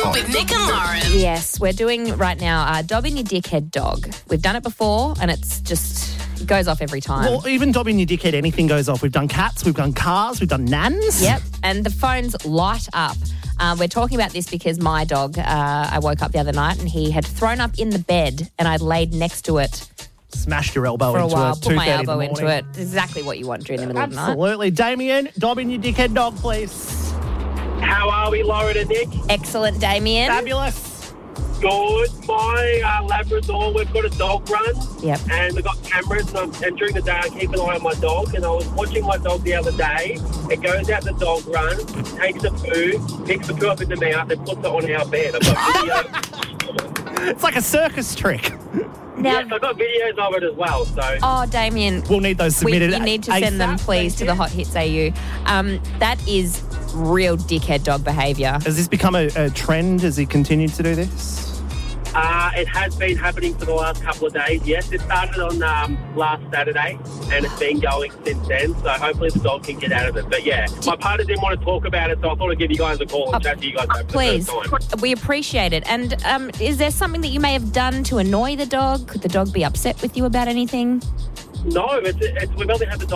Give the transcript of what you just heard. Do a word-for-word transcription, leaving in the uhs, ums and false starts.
With Nick and Lauren. Yes, we're doing right now uh, Dobbing Your Dickhead Dog. We've done it before and it's just, it goes off every time. Well, even Dobbing Your Dickhead, anything goes off. We've done cats, we've done cars, we've done nans. Yep, and the phones light up. Uh, we're talking about this because my dog, uh, I woke up the other night and he had thrown up in the bed and I'd laid next to it Smashed your elbow for a into while, it. put my two thirty in the elbow into morning. it. Exactly what you want during the middle of the night. Absolutely. Damien, Dobbing Your Dickhead Dog, please. How are we, Lauren and Nick? Excellent, Damien. Fabulous. Good. My uh, Labrador, we've got a dog run. Yep. And we've got cameras, and, I'm, and during the day I keep an eye on my dog. And I was watching my dog the other day. It goes out the dog run, takes the poo, picks the poo up in the mouth, and puts it on our bed. I've got video. It's like a circus trick. Now, Yes, I've got videos of it as well. So oh, Damien, We'll need those we, submitted. you need to send them, ASAP, please, to thank the you. Hot Hits A U. Um, that is real dickhead dog behaviour. Has this become a, a trend? Has he continued to do this? uh, it has been happening for the last couple of days. Yes, it started on um, last Saturday, and it's been going since then. So hopefully the dog can get out of it. But yeah, my partner didn't want to talk about it, so I thought I'd give you guys a call and Oh, chat to you guys over Please, the first time. we appreciate it. And um, is there something that you may have done to annoy the dog? Could the dog be upset with you about anything? No, it's, it's, we've only had the dog